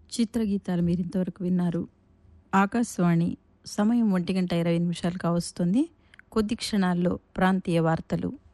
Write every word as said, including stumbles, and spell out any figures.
చిత్రగీతాలు మీరింతవరకు విన్నారు. ఆకాశవాణి సమయం ఒంటి గంట ఇరవై నిమిషాలు కావస్తుంది. కొద్ది క్షణాల్లో ప్రాంతీయ వార్తలు.